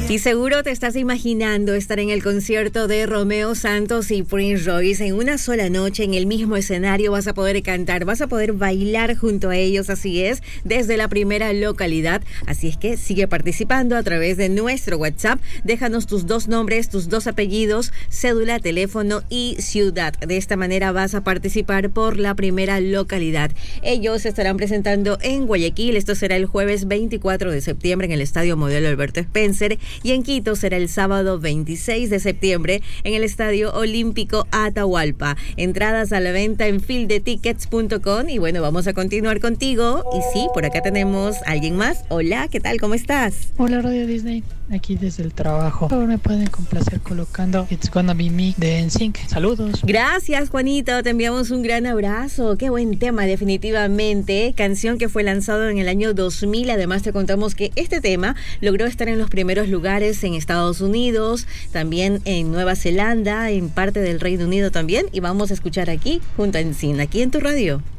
Y seguro te estás imaginando estar en el concierto de Romeo Santos y Prince Royce en una sola noche, en el mismo escenario. Vas a poder cantar, vas a poder bailar junto a ellos, así es, desde la primera localidad. Así es que sigue participando a través de nuestro WhatsApp. Déjanos tus 2 nombres, tus 2 apellidos, cédula, teléfono y ciudad. De esta manera vas a participar por la primera localidad. Ellos se estarán presentando en Guayaquil. Esto será el jueves 24 de septiembre en el Estadio Modelo Alberto Spencer. Y en Quito será el sábado 26 de septiembre en el Estadio Olímpico Atahualpa. Entradas a la venta en fieldetickets.com. Y bueno, vamos a continuar contigo. Y sí, por acá tenemos a alguien más. Hola, ¿qué tal? ¿Cómo estás? Hola, Radio Disney. Aquí desde el trabajo. Por favor, me pueden complacer colocando It's Gonna Be Me de NSYNC. Saludos. Gracias, Juanito. Te enviamos un gran abrazo. Qué buen tema, definitivamente. Canción que fue lanzado en el año 2000. Además, te contamos que este tema logró estar en los primeros lugares en Estados Unidos, también en Nueva Zelanda, en parte del Reino Unido también. Y vamos a escuchar aquí, junto a NSYNC, aquí en tu radio.